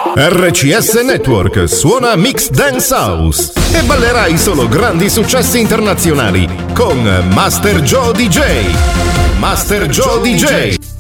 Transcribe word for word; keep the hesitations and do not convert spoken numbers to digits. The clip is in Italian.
R C S Network suona Mix Dance House e ballerai solo grandi successi internazionali con Master Joe D J. Master Joe D J.